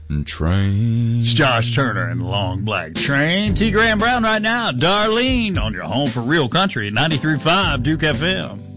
Train. It's Josh Turner and the Long Black Train. T. Graham Brown right now. Darlene on your home for real country at 93.5 Duke FM.